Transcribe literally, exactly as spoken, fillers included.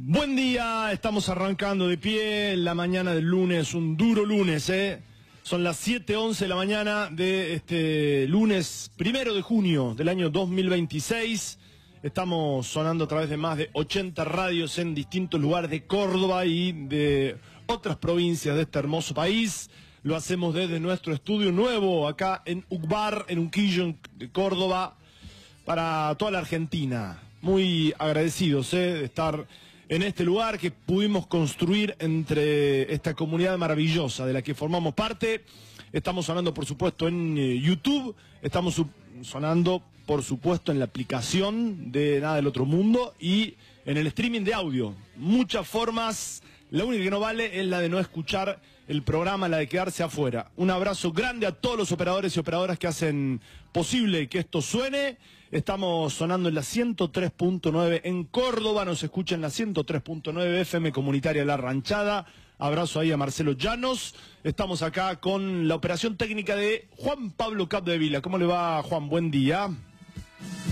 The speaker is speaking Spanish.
Buen día, estamos arrancando de pie la mañana del lunes, un duro lunes, ¿eh? Son las siete once de la mañana de este lunes primero de junio del año dos mil veintiséis. Estamos sonando a través de más de ochenta radios en distintos lugares de Córdoba y de otras provincias de este hermoso país. Lo hacemos desde nuestro estudio nuevo acá en Ucbar, en Unquillo, de Córdoba, para toda la Argentina. Muy agradecidos, ¿eh? de estar en este lugar que pudimos construir entre esta comunidad maravillosa de la que formamos parte. Estamos sonando, por supuesto, en eh, YouTube, estamos sonando, por supuesto, en la aplicación de Nada del Otro Mundo y en el streaming de audio. Muchas formas, la única que no vale es la de no escuchar el programa, la de quedarse afuera. Un abrazo grande a todos los operadores y operadoras que hacen posible que esto suene. Estamos sonando en la ciento tres punto nueve en Córdoba, nos escucha en la ciento tres punto nueve F M Comunitaria La Ranchada. Abrazo ahí a Marcelo Llanos. Estamos acá con la operación técnica de Juan Pablo Capdevila. ¿Cómo le va, Juan? Buen día.